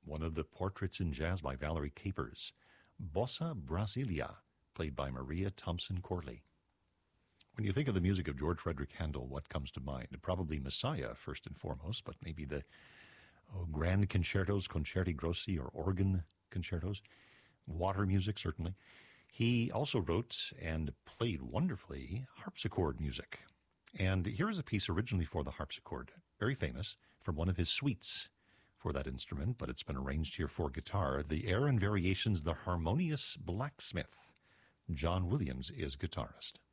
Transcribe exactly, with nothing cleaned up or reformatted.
one of the portraits in jazz by Valerie Capers. Bossa Brasilia, played by Maria Thompson Corley. When you think of the music of George Frederick Handel, what comes to mind? Probably Messiah, first and foremost, but maybe the oh, grand concertos, concerti grossi, or organ concertos. Water music, certainly. He also wrote and played wonderfully harpsichord music. And here is a piece originally for the harpsichord, very famous, from one of his suites for that instrument, but it's been arranged here for guitar. The air and variations, The Harmonious Blacksmith. John Williams is guitarist.